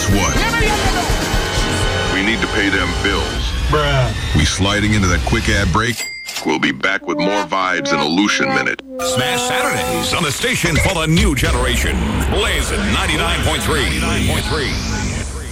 guess what? We need to pay them bills. Bruh. We sliding into that quick ad break? We'll be back with more vibes in a Lucian minute. Smash Saturdays on the station for the new generation. Blazing 99.3.